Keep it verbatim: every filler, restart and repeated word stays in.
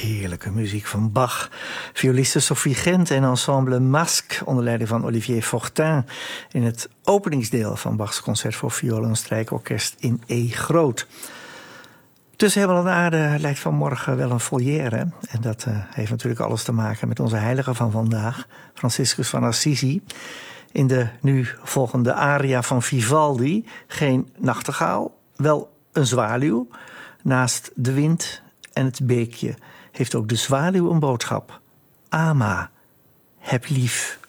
Heerlijke muziek van Bach. Violiste Sophie Gent en ensemble Masque onder leiding van Olivier Fortin in het openingsdeel van Bachs concert voor viool en strijkorkest in E groot. Tussen hemel en aarde lijkt vanmorgen wel een volière. En dat uh, heeft natuurlijk alles te maken met onze heilige van vandaag, Franciscus van Assisi. In de nu volgende aria van Vivaldi, geen nachtegaal, wel een zwaluw. Naast de wind en het beekje heeft ook de zwaluw een boodschap. Ama, heb lief.